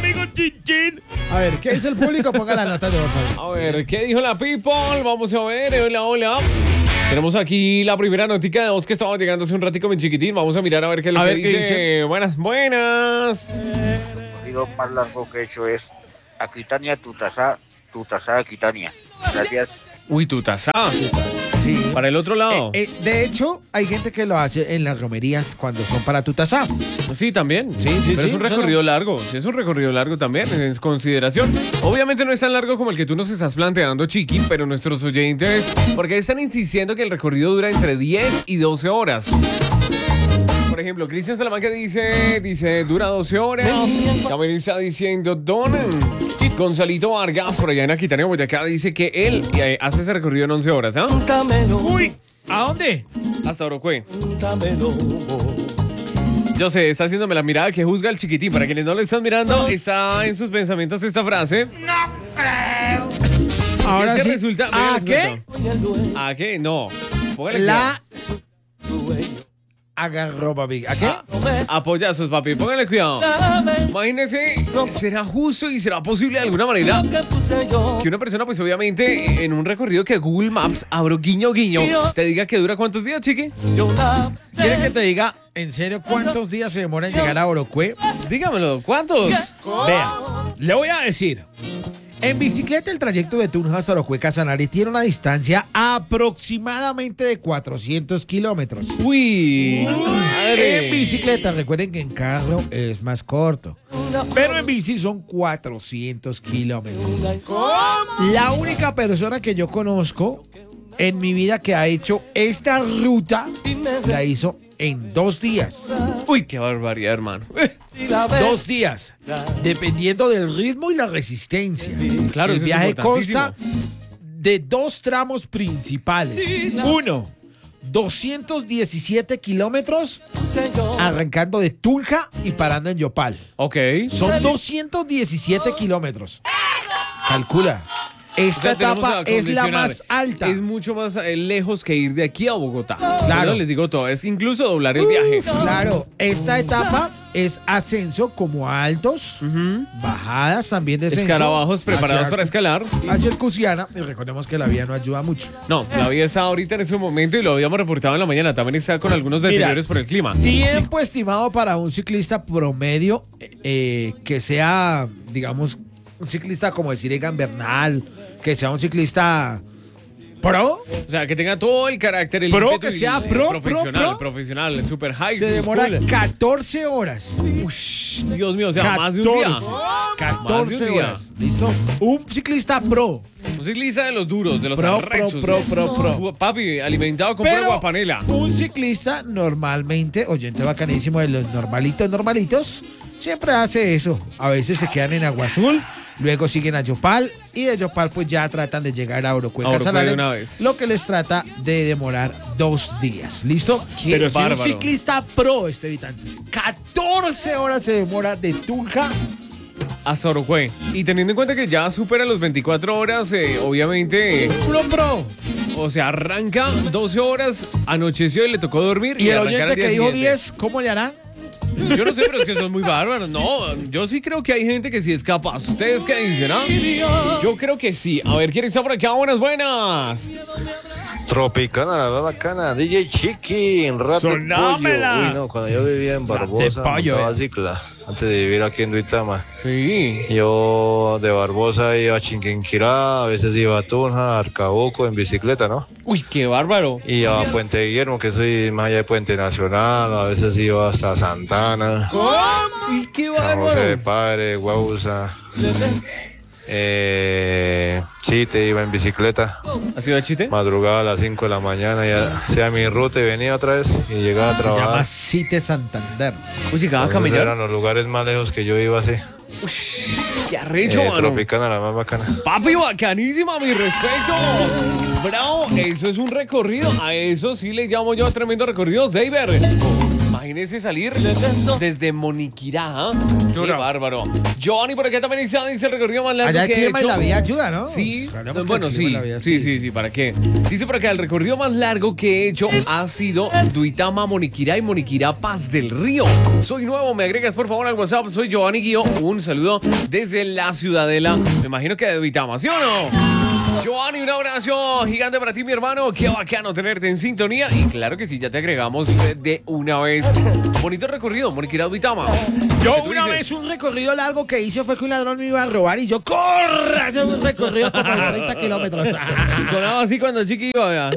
amigo Chinchín. A ver, ¿qué dice el público? Ponga la nota de voz. A ver, ¿qué dijo la people? Vamos a ver, hola, hola. Tenemos aquí la primera notica de voz que estaba llegando hace un ratico, mi chiquitín. Vamos a mirar a ver qué le dice. Buenas, buenas. El corrido más largo que he hecho es Aquitania, Tutasá, Aquitania. Gracias. Uy, Tutasá. Sí. Para el otro lado. De hecho, hay gente que lo hace en las romerías cuando son para Tutasá. Sí, también. Sí, Pero es un recorrido largo. Sí, es un recorrido largo también, en consideración. Obviamente no es tan largo como el que tú nos estás planteando, Chiqui, pero nuestros oyentes, porque están insistiendo que el recorrido dura entre 10 y 12 horas. Por ejemplo, Cristian Salamanca dice, dura 12 horas. También está diciendo Gonzalito Vargas, por allá en Aquitania, Boyacá, dice que él hace ese recorrido en 11 horas, ¿ah? Uy, ¿a dónde? Hasta Orocue. Yo sé, está haciéndome la mirada que juzga el chiquitín. Para quienes no lo están mirando, está en sus pensamientos esta frase. No creo. Ahora es que sí. resulta, ¿A qué? ¿A qué? No. Póngale La agarró, papi. ¿A qué? apoyazos, papi. Póngale cuidado. Imagínese, ¿será justo y será posible de alguna manera que una persona, pues obviamente, en un recorrido que Google Maps, abro guiño, guiño, te diga que dura cuántos días, chiqui? ¿Quieres que te diga en serio cuántos días se demora en llegar a Orocue? Dígamelo, ¿cuántos? Vea, le voy a decir. En bicicleta, el trayecto de Tunja hasta Orocue Casanare tiene una distancia aproximadamente de 400 kilómetros. Uy, madre. En bicicleta, recuerden que en carro es más corto. Pero en bici son 400 kilómetros. La única persona que yo conozco en mi vida que ha hecho esta ruta la hizo en 2 días. Uy, qué barbaridad, hermano. 2 días, dependiendo del ritmo y la resistencia. Claro, el eso viaje es importantísimo. consta de 2 tramos principales. Uno, 217 kilómetros arrancando de Tunja y parando en Yopal. Ok. Son 217 kilómetros. Calcula. Esta etapa es la más alta. Es mucho más lejos que ir de aquí a Bogotá. Claro. Les digo todo, es incluso doblar el viaje. Claro, esta etapa es ascenso como altos, bajadas también de ascenso. Escarabajos preparados para escalar. Hacia el Cusiana, y recordemos que la vía no ayuda mucho. No, la vía está ahorita en ese momento y lo habíamos reportado en la mañana. También está con algunos deteriores por el clima. Tiempo estimado para un ciclista promedio que sea, digamos, un ciclista como decir Egan Bernal, que sea un ciclista pro. O sea, que tenga todo el carácter, el Pro, ímpetu que sea pro, profesional, super high. Se demora school. 14 horas. Ush, Dios mío, o sea, más de un día. 14 Más de un día. horas. ¿Listo? Un ciclista pro. Un ciclista de los duros, de los Pro, arrechos. pro. Papi, alimentado con pura guapanela. Un ciclista normalmente, oyente bacanísimo de los normalitos, siempre hace eso. A veces se quedan en Agua Azul, luego siguen a Yopal y de Yopal pues ya tratan de llegar a Orocue Casanare, de una vez. lo que les trata de demorar 2 días. ¿Listo? Qué Pero si bárbaro. un ciclista pro, Estevitan, 14 horas se demora de Tunja Hasta Orocue. Y teniendo en cuenta que ya supera los 24 horas, obviamente, pro. o sea, arranca 12 horas, anocheció y le tocó dormir. Y el arrancar al oyente día que dijo siguiente. 10, ¿cómo le hará? Yo no sé, pero es que son muy bárbaros. No, yo sí creo que hay gente que sí es capaz. ¿Ustedes qué dicen, ah? Yo creo que sí. A ver, ¿quién está por acá? Buenas. Tropicana, la bacana, DJ Chiqui, Rat de Sonámela. Pollo. Uy, no, cuando yo vivía en Barbosa, Pollo, montaba cicla, antes de vivir aquí en Duitama. Sí. Yo de Barbosa iba a Chinquinquirá, a veces iba a Tunja, a Arcabuco en bicicleta, ¿no? Uy, qué bárbaro. Y a Puente Guillermo, que soy más allá de Puente Nacional, a veces iba hasta Santana, Uy, qué San José de bárbaro. Padre, Guausa. Sí, te iba en bicicleta. ¿Ha sido chiste? Madrugada a las 5 de la mañana, ya hacía mi ruta y venía otra vez y llegaba a Se llama trabajar. Cite Santander. Uy, llegaba a Entonces camellar. eran los lugares más lejos que yo iba así. Qué arrecho, mano. Tropicana, la más bacana. Papi, bacanísima, mi respeto. Bravo, eso es un recorrido. A eso sí le llamo yo tremendo recorrido, David. Imagínese salir desde Moniquirá. ¿Ah? Qué bárbaro. Giovanni por acá también dice el recorrido más largo Allá el que he clima y hecho. la vida ayuda, ¿no? Sí, Hablamos que bueno, el clima y sí. la vida, Sí, ¿para qué? Dice por acá, el recorrido más largo que he hecho ha sido Duitama, Moniquirá y Moniquirá, Paz del Río. Soy nuevo, me agregas por favor al WhatsApp. Soy Giovanni Guío. Un saludo desde la Ciudadela. Me imagino que de Duitama, ¿sí o no? Giovanni, un abrazo gigante para ti, mi hermano. Qué bacano tenerte en sintonía. Y claro que sí, ya te agregamos de una vez. Bonito recorrido, Moniquirá, Duitama. Yo ¿Qué tú una dices? vez un recorrido largo que hice fue que un ladrón me iba a robar y yo ¡corra! Hacer un recorrido como de 30 kilómetros. Sonaba así cuando Chiqui iba, vea.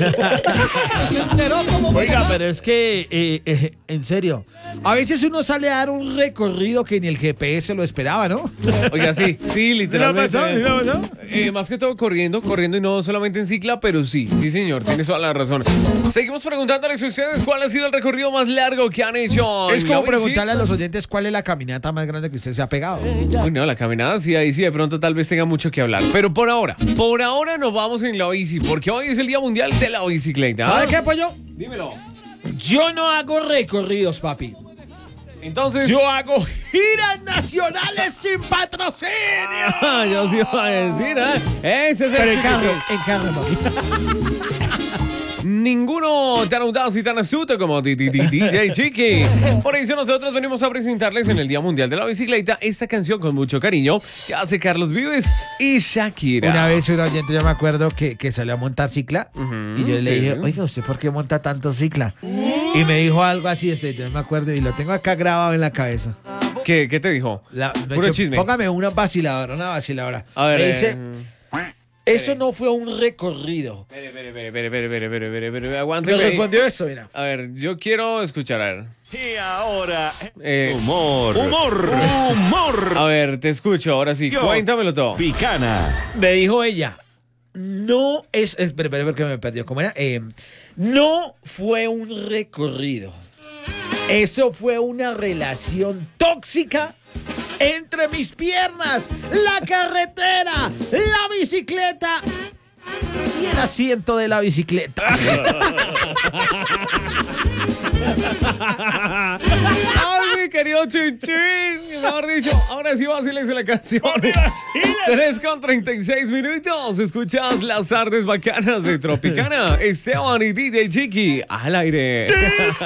Oiga, pero es que, en serio, a veces uno sale a dar un recorrido que ni el GPS lo esperaba, ¿no? Oiga, sí, literalmente. ¿Sí lo pasó? Más que todo corriendo y no solamente en cicla, pero sí, señor, tienes toda la razón. Seguimos preguntándoles a ustedes cuál ha sido el recorrido más largo que han hecho. Es en como la bici. preguntarle a los oyentes cuál es la caminata más grande que usted se ha pegado. Uy, no, la caminada sí, ahí sí de pronto tal vez tenga mucho que hablar. Pero por ahora nos vamos en la bici, porque hoy es el Día Mundial de la Bicicleta. ¿Sabe qué, pollo? Dímelo. Yo no hago recorridos, papi. Entonces. Yo hago giras nacionales sin patrocinio. Yo sí iba a decir, ¿eh? Ese es el Pero en chico carro, papi. Ninguno tan audaz y tan astuto como DJ Chiqui. Por eso nosotros venimos a presentarles en el Día Mundial de la Bicicleta esta canción con mucho cariño que hace Carlos Vives y Shakira. Una vez un oyente, yo me acuerdo que salió a montar cicla y yo le dije, sí. oiga, ¿usted por qué monta tanto cicla? Y me dijo algo así, yo me acuerdo y lo tengo acá grabado en la cabeza. ¿Qué te dijo? Puro chisme. Póngame una vaciladora. A ver, Me dice, eso no fue un recorrido. Espere, aguante. Me respondió eso, mira. A ver, yo quiero escuchar, a ver. Y ahora, Humor. A ver, te escucho, ahora sí. Yo. Cuéntamelo todo. Picana. Me dijo ella, no es... Espera, porque me perdió. ¿Cómo era? No fue un recorrido. Eso fue una relación tóxica entre mis piernas, la carretera, la bicicleta y el asiento de la bicicleta. Ay, mi querido Chinchín. Mejor dicho, ahora sí vacílense la canción. 3:36 minutos. Escuchas las tardes bacanas de Tropicana. Esteban y DJ Chiqui al aire.